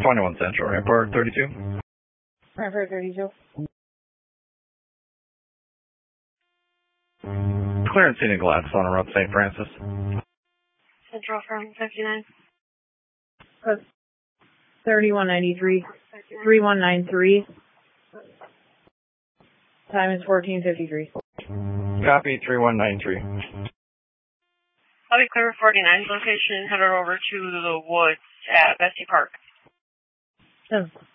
21 Central, Rampart 32. Rampart 32. Clearance scenic glass on around St. Francis. Central from 59. 3193. 3193. Time is 14:53. Copy 3193. I'll be clear for 49's location, headed over to the woods at Bessie Park. Oh.